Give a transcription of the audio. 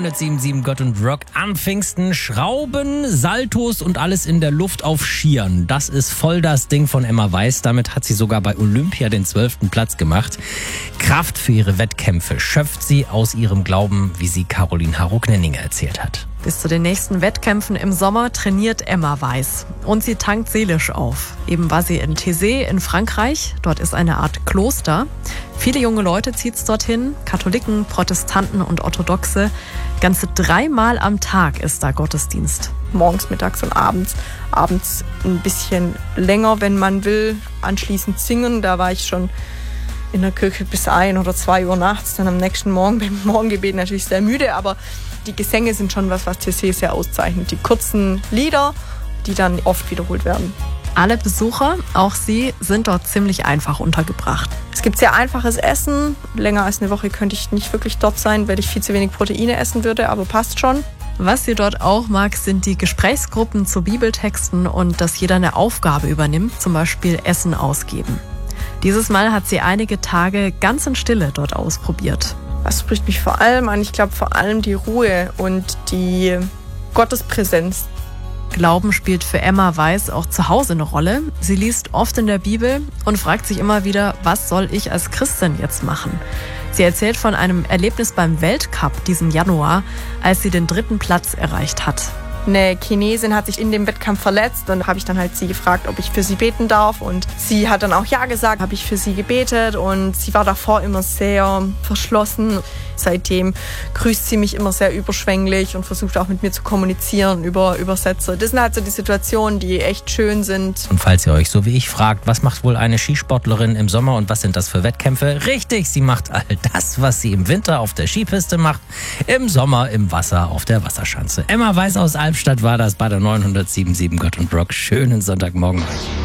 977 Gott und Rock am Pfingsten. Schrauben, Saltos und alles in der Luft auf Skiern. Das ist voll das Ding von Emma Weiß. Damit hat sie sogar bei Olympia den 12. Platz gemacht. Kraft für ihre Wettkämpfe schöpft sie aus ihrem Glauben, wie sie Caroline Harro-Knenninger erzählt hat. Bis zu den nächsten Wettkämpfen im Sommer trainiert Emma Weiß. Und sie tankt seelisch auf. Eben war sie in Thésée in Frankreich. Dort ist eine Art Kloster. Viele junge Leute zieht's dorthin. Katholiken, Protestanten und Orthodoxe. Ganze 3-mal am Tag ist da Gottesdienst. Morgens, mittags und abends. Abends ein bisschen länger, wenn man will. Anschließend singen. Da war ich schon in der Kirche bis 1 oder 2 Uhr nachts. Dann am nächsten Morgen beim Morgengebet natürlich sehr müde. Aber die Gesänge sind schon was Thésée sehr auszeichnet. Die kurzen Lieder, die dann oft wiederholt werden. Alle Besucher, auch sie, sind dort ziemlich einfach untergebracht. Es gibt sehr einfaches Essen. Länger als eine Woche könnte ich nicht wirklich dort sein, weil ich viel zu wenig Proteine essen würde, aber passt schon. Was sie dort auch mag, sind die Gesprächsgruppen zu Bibeltexten und dass jeder eine Aufgabe übernimmt, zum Beispiel Essen ausgeben. Dieses Mal hat sie einige Tage ganz in Stille dort ausprobiert. Was spricht mich vor allem an? Ich glaube vor allem die Ruhe und die Gottespräsenz. Glauben spielt für Emma Weiß auch zu Hause eine Rolle. Sie liest oft in der Bibel und fragt sich immer wieder, was soll ich als Christin jetzt machen? Sie erzählt von einem Erlebnis beim Weltcup diesen Januar, als sie den 3. Platz erreicht hat. Eine Chinesin hat sich in dem Wettkampf verletzt und habe ich dann halt sie gefragt, ob ich für sie beten darf und sie hat dann auch ja gesagt, habe ich für sie gebetet und sie war davor immer sehr verschlossen. Seitdem grüßt sie mich immer sehr überschwänglich und versucht auch mit mir zu kommunizieren über Übersetzer. Das sind halt so die Situationen, die echt schön sind. Und falls ihr euch so wie ich fragt, was macht wohl eine Skisportlerin im Sommer und was sind das für Wettkämpfe? Richtig, sie macht all das, was sie im Winter auf der Skipiste macht, im Sommer im Wasser auf der Wasserschanze. Emma Weiß aus Albstadt war das bei der 977 Gott und Rock. Schönen Sonntagmorgen euch.